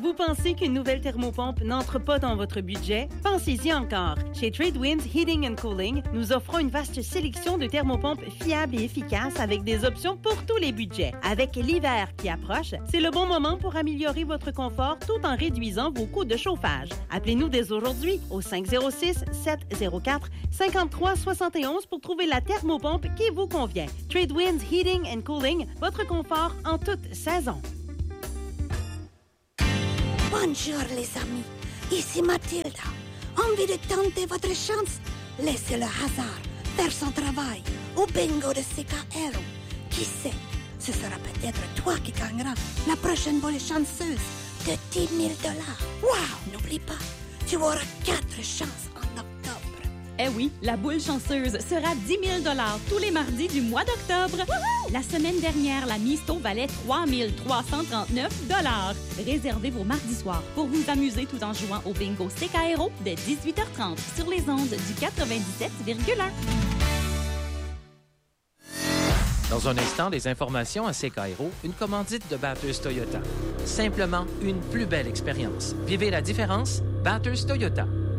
Vous pensez qu'une nouvelle thermopompe n'entre pas dans votre budget? Pensez-y encore. Chez Tradewinds Heating and Cooling, nous offrons une vaste sélection de thermopompes fiables et efficaces avec des options pour tous les budgets. Avec l'hiver qui approche, c'est le bon moment pour améliorer votre confort tout en réduisant vos coûts de chauffage. Appelez-nous dès aujourd'hui au 506-704-5371 pour trouver la thermopompe qui vous convient. Tradewinds Heating and Cooling, votre confort en toute saison. Bonjour les amis, ici Mathilda. Envie de tenter votre chance? Laissez le hasard faire son travail au bingo de CKR. Qui sait, ce sera peut-être toi qui gagneras la prochaine volée chanceuse de 10 000 $. Wow, n'oublie pas, tu auras 4 chances en octobre. Eh oui, la boule chanceuse sera 10 000 $ tous les mardis du mois d'octobre. Wouhou! La semaine dernière, la mise taux valait 3 339 $. Réservez vos mardis soirs pour vous amuser tout en jouant au bingo CKRO dès 18h30 sur les ondes du 97,1. Dans un instant, des informations à CKRO, une commandite de Batters Toyota. Simplement une plus belle expérience. Vivez la différence, Batters Toyota.